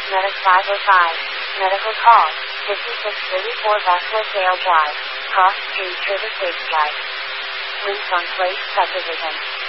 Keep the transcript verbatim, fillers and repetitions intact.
Medic five oh five. Medical call. fifty-six thirty-four Vasquez Drive. Cross Street, Travis Drive. Links on place subdivision.